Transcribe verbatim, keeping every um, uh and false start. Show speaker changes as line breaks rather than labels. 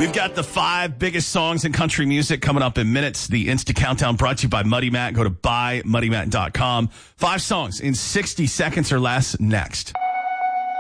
We've got the five biggest songs in country music coming up in minutes. The Insta Countdown brought to you by Muddy Matt. Go to buy muddy matt dot com. Five songs in sixty seconds or less next.